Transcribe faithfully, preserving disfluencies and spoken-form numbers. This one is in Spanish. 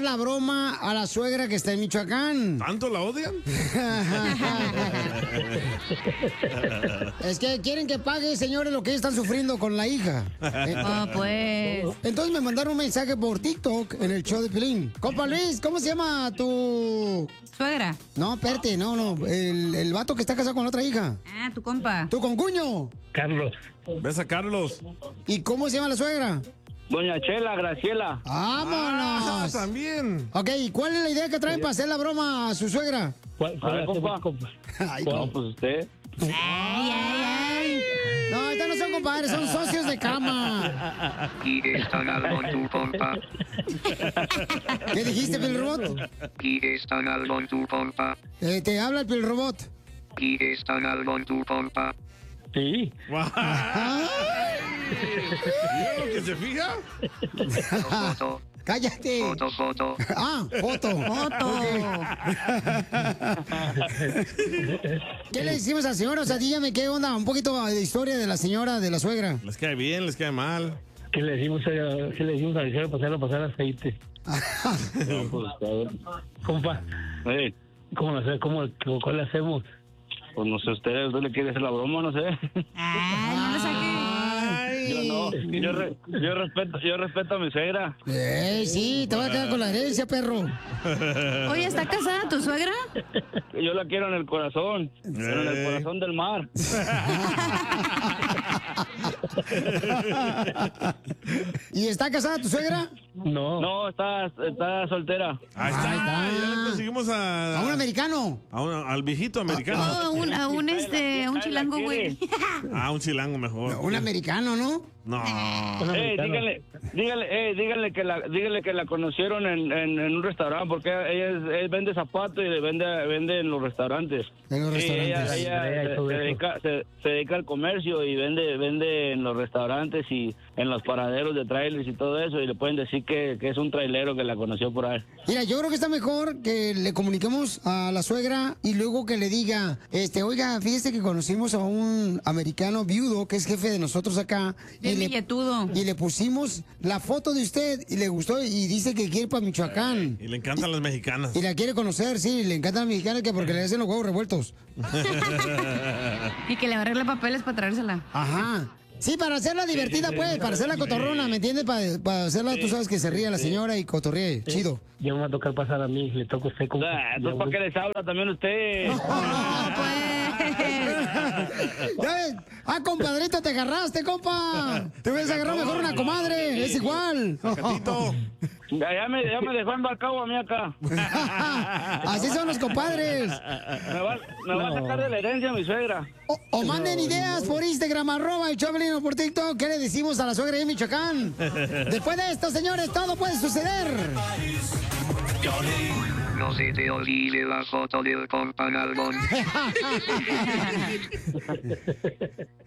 la broma a la suegra que está en Michoacán. ¿Tanto la odian? Es que quieren que pague, señores, lo que ellos están sufriendo con la hija. Oh, pues. Entonces me mandaron un mensaje por TikTok en el show de Pelín. Compa Luis, ¿cómo se llama tu suegra? No, espérate, no, no. El, el vato que está casado con la otra hija. Ah, tu compa. ¿Tu concuño? Carlos. ¿Ves a Carlos? ¿Y cómo se llama la suegra? Doña Chela, Graciela. ¡Vámonos! Ah, también. Ok, ¿y cuál es la idea que traen para hacer la broma a su suegra? ¿Cuál, A ver, cuál compa. compa? Ay, No, compa. pues usted. Ay, ay, ay. No, estos no son compadres, son socios de cama. Y están algo tu compa. ¿Qué dijiste, Pilrobot? Y están algo tu compa. Eh, te habla el Pilrobot. Y están algo tu compa. Sí. ¿Mira lo que se fija? Foto, ¡Cállate! foto, foto. Ah, foto. Foto. ¿Qué le decimos a la señora? O sea, dígame qué onda, un poquito de historia de la señora, de la suegra. Les cae bien, les cae mal. ¿Qué le decimos a, qué le decimos a la señora pasarlo a pasar aceite? No, pues, a ver. Compa, Ey, ¿cómo lo hacemos? ¿Cómo, cómo, cuál le hacemos? pues no sé, usted, usted le quiere hacer la broma, no sé. Ay, no le saques. Yo no, yo, re- yo respeto, yo respeto a mi suegra. Eh, sí, te vas a quedar con la herencia, perro. Oye, ¿está casada tu suegra? Yo la quiero en el corazón, pero en el corazón del mar. ¿Y está casada tu suegra? No. No, está, está soltera. Ahí está. Ahí está. Ya le conseguimos a, A un americano. a un- al viejito americano. Oh, a un, a un, este, a un chilango, güey. Ah, un chilango mejor. Un americano, ¿no? No. Eh, díganle, díganle, eh, díganle que la, díganle que la conocieron en, en, en un restaurante porque ella, es, ella vende zapatos y le vende, vende en los restaurantes. En los Sí, restaurantes. ella, ella Y se, todo se eso. dedica, se, se dedica al comercio y vende, vende en los restaurantes y en los paraderos de trailers y todo eso y le pueden decir que, que es un trailero que la conoció por ahí. Mira, yo creo que está mejor que le comuniquemos a la suegra y luego que le diga, este, oiga, fíjese que conocimos a un americano viudo que es jefe de nosotros acá. Bien y le, billetudo. y le pusimos la foto de usted y le gustó y dice que quiere ir para Michoacán. Y le encantan las mexicanas. Y la quiere conocer, sí, le encantan las mexicanas que porque le hacen los huevos revueltos. Y que le va a arreglar papeles para traérsela. Ajá. Sí, para hacerla divertida, pues, para hacerla cotorrona, ¿me entiendes? Para, para hacerla, tú sabes que se ría la señora y cotorree, chido. Ya me va a tocar pasar a mí, le toca a usted como... Ah, entonces, ¿para qué les habla también usted? No, pues. ¿Ya ves? Ah, compadrito, te agarraste, compa. Te hubieras agarrado mejor una comadre, es igual. Gatito. Ya, ya me, ya me dejó embarcado a mí acá. Así son los compadres. Me va, me va a sacar de la herencia mi suegra. O, o manden ideas por Instagram, arroba el Choplin o por TikTok. ¿Qué le decimos a la suegra de Michoacán? Después de esto, señores, todo puede suceder. No se te olvide la foto del compa Nalgón.